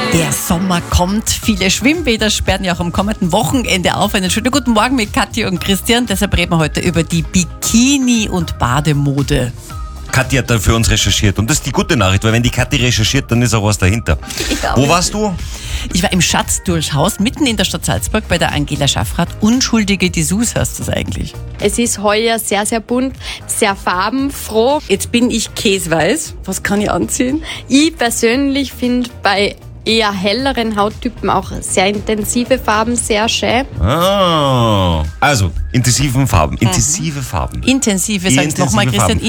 Der Sommer kommt. Viele Schwimmbäder sperren ja auch am kommenden Wochenende auf. Einen schönen guten Morgen mit Kathi und Christian. Deshalb reden wir heute über die Bikini- und Bademode. Kathi hat da für uns recherchiert. Und das ist die gute Nachricht, weil wenn die Kathi recherchiert, dann ist auch was dahinter. Wo warst du? Ich war im Schatztürschhaus mitten in der Stadt Salzburg bei der Angela Schaffrath. Unschuldige Dessous heißt das eigentlich. Es ist heuer sehr, sehr bunt, sehr farbenfroh. Jetzt bin ich käseweiß. Was kann ich anziehen? Ich persönlich finde bei eher helleren Hauttypen auch sehr intensive Farben sehr schön. Also, intensive Farben. Intensive Farben. Intensive, sag's nochmal, Christian. Farben.